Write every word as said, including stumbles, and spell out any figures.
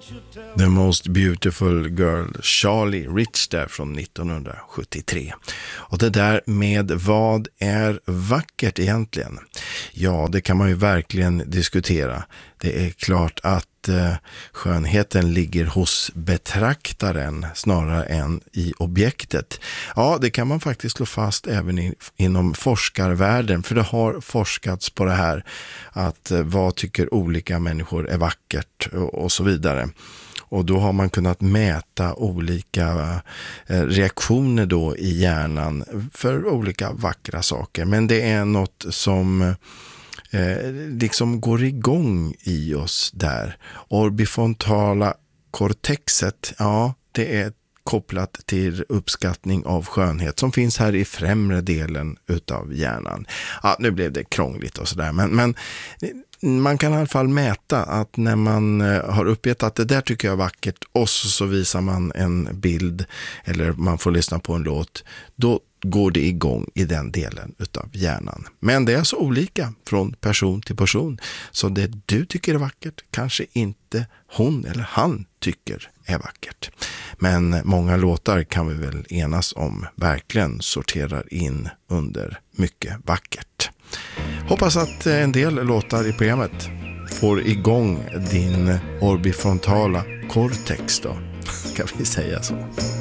The Most Beautiful Girl, Charlie Rich där från nittonhundrasjuttiotre. Och det där med vad är vackert egentligen? Ja, det kan man ju verkligen diskutera. Det är klart att eh, skönheten ligger hos betraktaren snarare än i objektet. Ja, det kan man faktiskt slå fast även i, inom forskarvärlden, för det har forskats på det här att eh, vad tycker olika människor är vackert och, och så vidare. Och då har man kunnat mäta olika reaktioner då i hjärnan för olika vackra saker. Men det är något som eh, liksom går igång i oss där. Orbifrontala cortexet, ja, det är kopplat till uppskattning av skönhet som finns här i främre delen utav hjärnan. Ja, nu blev det krångligt och sådär, men, men man kan i alla fall mäta att när man har uppgett att det där tycker jag är vackert och så visar man en bild eller man får lyssna på en låt, då går det igång i den delen utav hjärnan. Men det är så olika från person till person, så det du tycker är vackert kanske inte hon eller han tycker är vackert. Men många låtar kan vi väl enas om verkligen sorterar in under mycket vackert. Hoppas att en del låtar i programmet får igång din orbifrontala cortex då, kan vi säga så.